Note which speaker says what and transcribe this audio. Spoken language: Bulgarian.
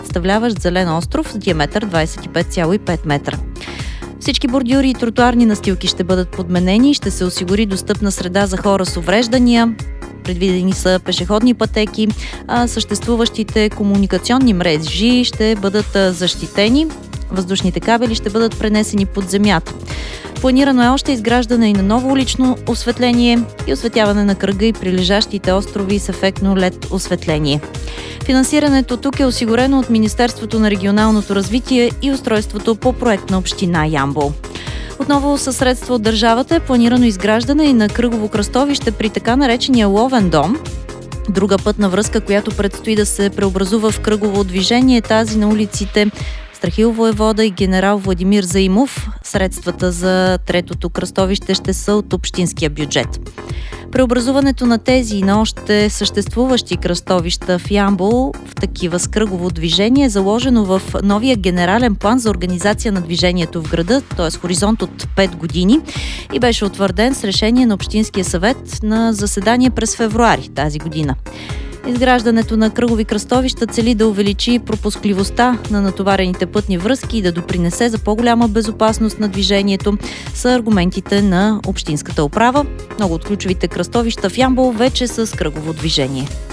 Speaker 1: представляващ зелен остров с диаметър 25,5 метра. Всички бордюри и тротуарни настилки ще бъдат подменени и ще се осигури достъпна среда за хора с увреждания. Предвидени са пешеходни пътеки, а съществуващите комуникационни мрежи ще бъдат защитени. Въздушните кабели ще бъдат пренесени под земята. Планирано е още изграждане и на ново улично осветление и осветяване на кръга и прилежащите острови с ефектно LED осветление. Финансирането тук е осигурено от Министерството на регионалното развитие и устройството по проект на община Ямбол. Отново със средства от държавата е планирано изграждане и на кръгово кръстовище при така наречения ловен дом. Друга пътна връзка, която предстои да се преобразува в кръгово движение, е тази на улиците Страхил Воевода и генерал Владимир Заимов. Средствата за третото кръстовище ще са от общинския бюджет. Преобразуването на тези и на още съществуващи кръстовища в Ямбол в такива с кръгово движение е заложено в новия генерален план за организация на движението в града, т.е. хоризонт от 5 години, и беше утвърден с решение на Общинския съвет на заседание през февруари тази година. Изграждането на кръгови кръстовища цели да увеличи пропускливостта на натоварените пътни връзки и да допринесе за по-голяма безопасност на движението, са аргументите на Общинската управа. Много от ключовите кръстовища в Ямбол вече са с кръгово движение.